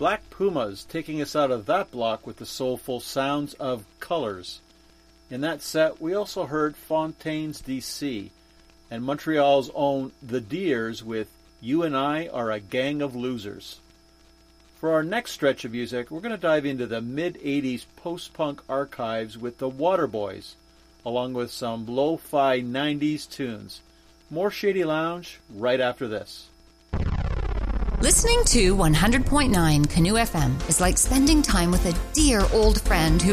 Black Pumas taking us out of that block with the soulful sounds of Colors. In that set, we also heard Fontaines DC and Montreal's own The Deers with You and I Are a Gang of Losers. For our next stretch of music, we're going to dive into the mid-'80s post-punk archives with the Waterboys, along with some lo-fi 90s tunes. More Shady Lounge right after this. Listening to 100.9 Canoe FM is like spending time with a dear old friend who